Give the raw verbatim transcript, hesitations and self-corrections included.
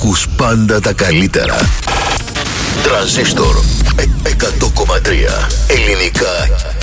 ακούς πάντα τα καλύτερα. Τρανζίστορ εκατό κόμμα τρία. Ελληνικά